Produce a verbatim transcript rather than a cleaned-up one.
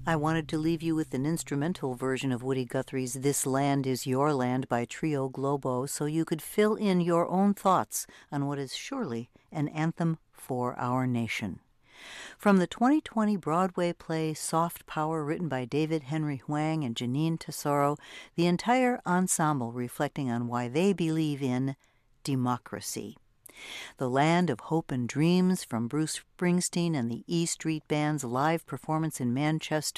I wanted to leave you with an instrumental version of Woody Guthrie's This Land Is Your Land by Trio Globo so you could fill in your own thoughts on what is surely an anthem for our nation. From the twenty twenty Broadway play Soft Power, written by David Henry Hwang and Janine Tesoro, the entire ensemble reflecting on why they believe in democracy. The Land of Hope and Dreams from Bruce Springsteen and the E Street Band's live performance in Manchester